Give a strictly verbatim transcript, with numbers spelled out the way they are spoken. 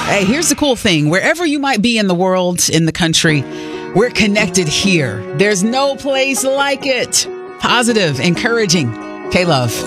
Hey, here's the cool thing. Wherever you might be in the world, in the country, we're connected here. There's no place like it. Positive, encouraging. K-Love.